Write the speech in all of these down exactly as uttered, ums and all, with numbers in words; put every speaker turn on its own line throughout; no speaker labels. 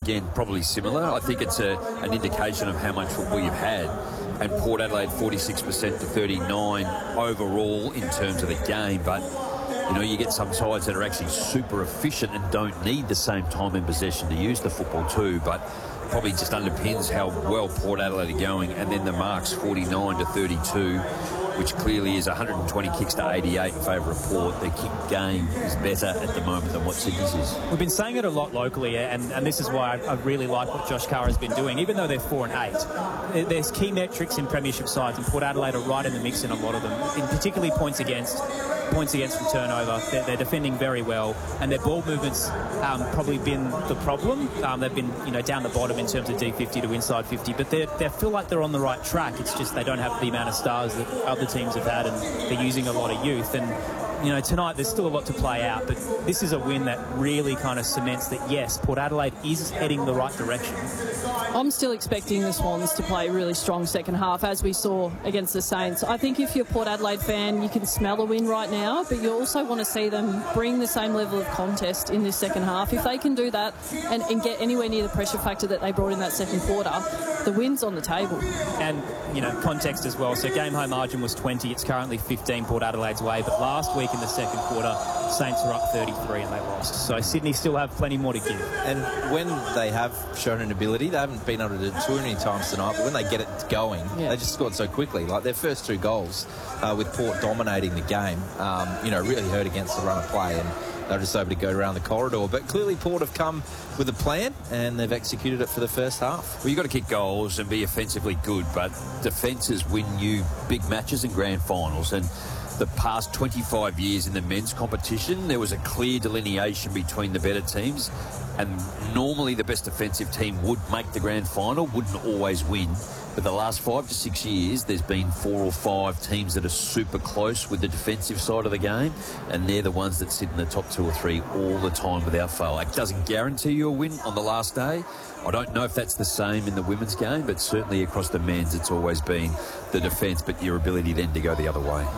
again, probably similar. I think it's a, an indication of how much football you've had. And Port Adelaide forty-six percent to thirty-nine overall in terms of the game. But, you know, you get some sides that are actually super efficient and don't need the same time in possession to use the football too. But probably just underpins how well Port Adelaide are going. And then the marks forty-nine to thirty-two, which clearly is one hundred twenty kicks to eighty-eight in favour of Port. Their kick game is better at the moment than what Sydney's is.
We've been saying it a lot locally, and, and this is why I, I really like what Josh Carr has been doing. Even though they're four and eight, there's key metrics in premiership sides, and Port Adelaide are right in the mix in a lot of them, in particularly points against. Points against from turnover. They're, they're defending very well, and their ball movements um, probably been the problem. Um, they've been, you know, down the bottom in terms of D fifty to inside fifty, but they they feel like they're on the right track. It's just they don't have the amount of stars that other teams have had, and they're using a lot of youth. And you know, tonight there's still a lot to play out, but this is a win that really kind of cements that yes, Port Adelaide is heading the right direction.
I'm still expecting the Swans to play a really strong second half, as we saw against the Saints. I think if you're a Port Adelaide fan, you can smell a win right now, but you also want to see them bring the same level of contest in this second half. If they can do that and, and get anywhere near the pressure factor that they brought in that second quarter, the win's on the table.
And, you know, context as well. So game home margin was twenty. It's currently fifteen Port Adelaide's way. But last week in the second quarter, Saints were up thirty-three and they lost. So Sydney still have plenty more to give.
And when they have shown an ability, they haven't been able to do it too many times tonight, but when they get it going, yeah. they just scored so quickly. Like their first two goals uh, with Port dominating the game, um, you know, really hurt against the run of play, and they're just able to go around the corridor. But clearly Port have come with a plan and they've executed it for the first half.
Well, you've got to kick goals and be offensively good, but defences win you big matches and grand finals. And the past twenty-five years in the men's competition, there was a clear delineation between the better teams, and normally the best defensive team would make the grand final, wouldn't always win. But the last five to six years, there's been four or five teams that are super close with the defensive side of the game, and they're the ones that sit in the top two or three all the time without fail. It doesn't guarantee you a win on the last day. I don't know if that's the same in the women's game, but certainly across the men's, it's always been the defence, but your ability then to go the other way.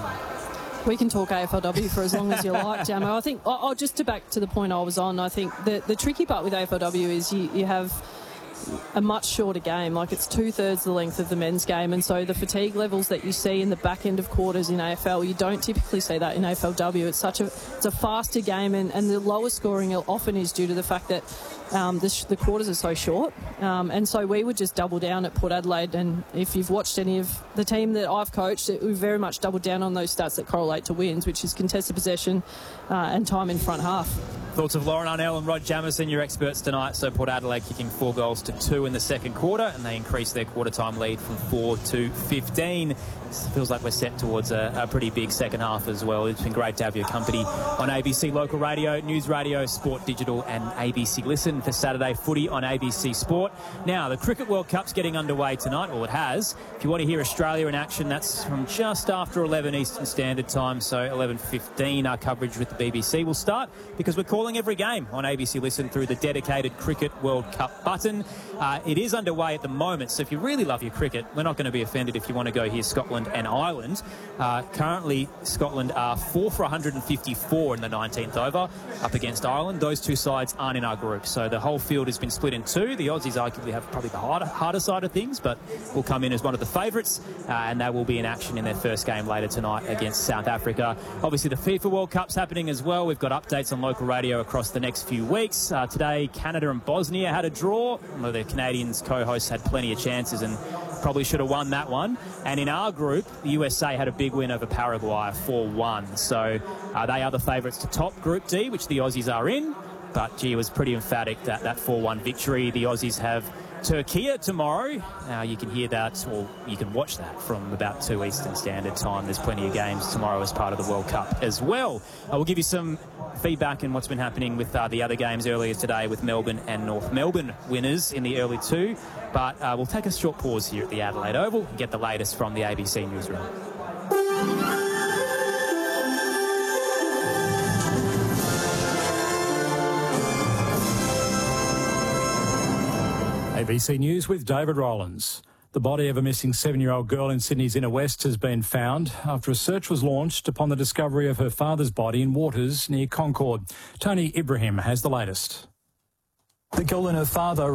We can talk A F L W for as long as you like, Jamo. I think, oh, just to back to the point I was on, I think the, the tricky part with A F L W is you, you have a much shorter game. Like, it's two-thirds the length of the men's game, and so the fatigue levels that you see in the back end of quarters in A F L, you don't typically see that in A F L W. It's such a it's a faster game, and, and the lower scoring often is due to the fact that um, the, the quarters are so short, um, and so we would just double down at Port Adelaide. And if you've watched any of the team that I've coached, we very much doubled down on those stats that correlate to wins, which is contested possession uh, and time in front half.
Thoughts of Lauren Arnell and Rod Jamieson, your experts tonight. So Port Adelaide kicking four goals to two in the second quarter, and they increased their quarter-time lead from four to fifteen. It feels like we're set towards a, a pretty big second half as well. It's been great to have your company on A B C Local Radio, News Radio, Sport Digital and A B C Listen for Saturday Footy on A B C Sport. Now, the Cricket World Cup's getting underway tonight, or it has. If you want to hear Australia in action, that's from just after eleven Eastern Standard Time, so eleven fifteen. Our coverage with the B B C will start, because we're calling every game on A B C Listen through the dedicated Cricket World Cup button. Uh, it is underway at the moment, so if you really love your cricket, we're not going to be offended if you want to go hear Scotland and Ireland. Uh, currently, Scotland are four for one hundred fifty-four in the nineteenth over up against Ireland. Those two sides aren't in our group, so the whole field has been split in two. The Aussies arguably have probably the harder, harder side of things, but will come in as one of the favourites, uh, and they will be in action in their first game later tonight against South Africa. Obviously, the FIFA World Cup's happening as well. We've got updates on local radio across the next few weeks. Uh, today, Canada and Bosnia had a draw. Well, the Canadians co-hosts had plenty of chances and probably should have won that one. And in our group, the U S A had a big win over Paraguay, four one. So uh, they are the favourites to top Group D, which the Aussies are in. But, gee, it was pretty emphatic, that, that four one victory. The Aussies have Turkey tomorrow. Now, you can hear that, or you can watch that from about two Eastern Standard Time. There's plenty of games tomorrow as part of the World Cup as well. I will give you some feedback on what's been happening with uh, the other games earlier today with Melbourne and North Melbourne winners in the early two. But uh, we'll take a short pause here at the Adelaide Oval and get the latest from the A B C newsroom.
A B C News with David Rowlands. The body of a missing seven-year-old girl in Sydney's inner west has been found after a search was launched upon the discovery of her father's body in waters near Concord. Tony Ibrahim has the latest.
The girl and her father